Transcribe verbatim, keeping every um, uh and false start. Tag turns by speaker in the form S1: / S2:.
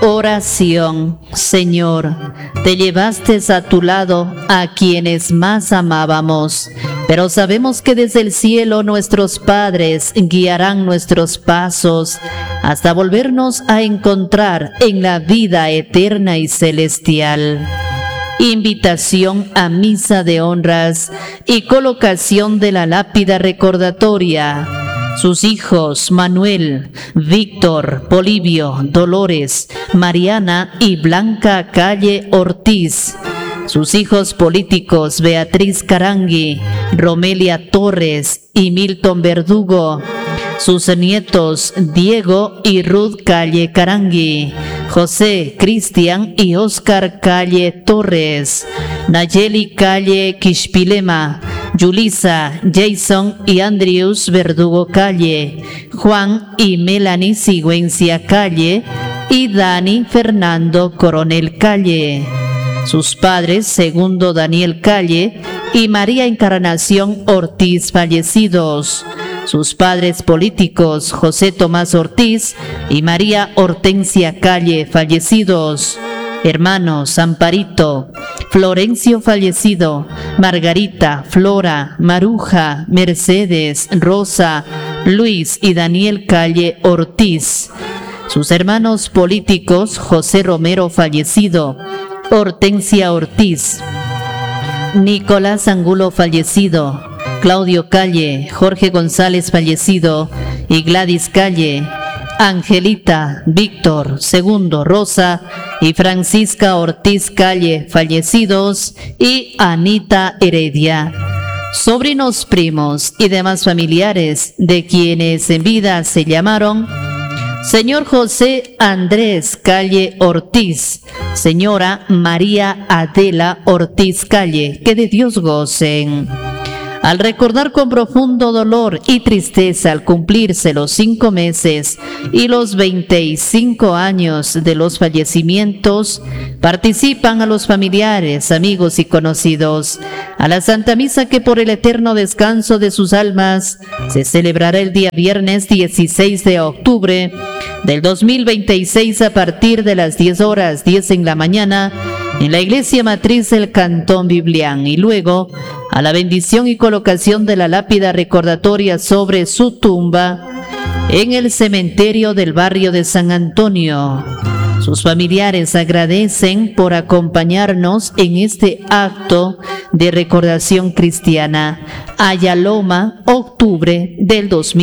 S1: Oración. Señor, te llevaste a tu lado a quienes más amábamos, pero sabemos que desde el cielo nuestros padres guiarán nuestros pasos hasta volvernos a encontrar en la vida eterna y celestial. Invitación a misa de honras y colocación de la lápida recordatoria. Sus hijos Manuel, Víctor, Polibio, Dolores, Mariana y Blanca Calle Ortiz. Sus hijos políticos Beatriz Carangui, Romelia Torres y Milton Verdugo. Sus nietos Diego y Ruth Calle Carangui, José, Cristian y Oscar Calle Torres, Nayeli Calle Quishpilema, Yulisa, Jason y Andrews Verdugo Calle, Juan y Melanie Sigüencia Calle y Dani Fernando Coronel Calle. Sus padres, Segundo Daniel Calle y María Encarnación Ortiz, fallecidos. Sus padres políticos, José Tomás Ortiz y María Hortensia Calle, fallecidos. Hermanos, Amparito, Florencio, fallecido, Margarita, Flora, Maruja, Mercedes, Rosa, Luis y Daniel Calle Ortiz. Sus hermanos políticos, José Romero, fallecido, Hortensia Ortiz, Nicolás Angulo, fallecido, Claudio Calle, Jorge González, fallecido, y Gladys Calle, Angelita, Víctor, Segundo, Rosa y Francisca Ortiz Calle, fallecidos, y Anita Heredia. Sobrinos, primos y demás familiares de quienes en vida se llamaron señor José Andrés Calle Ortiz, señora María Adela Ortiz Calle, que de Dios gocen. Al recordar con profundo dolor y tristeza al cumplirse los cinco meses y los veinticinco años de los fallecimientos, participan a los familiares, amigos y conocidos a la Santa Misa que por el eterno descanso de sus almas se celebrará el día viernes dieciséis de octubre del dos mil veintiséis a partir de las diez horas diez en la mañana en la Iglesia Matriz del Cantón Biblián, y luego a la bendición y colocación de la lápida recordatoria sobre su tumba en el cementerio del barrio de San Antonio. Sus familiares agradecen por acompañarnos en este acto de recordación cristiana. Ayaloma, octubre del dos mil